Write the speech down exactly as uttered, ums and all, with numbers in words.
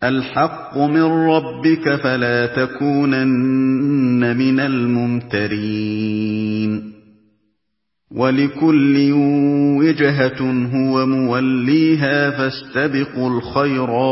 الْحَقُّ مِن رَّبِّكَ فَلَا تَكُونَنَّ مِنَ الْمُمْتَرِينَ وَلِكُلٍّ وِجْهَةٌ هُوَ مُوَلِّيهَا فَاسْتَبِقُوا الْخَيْرَاتِ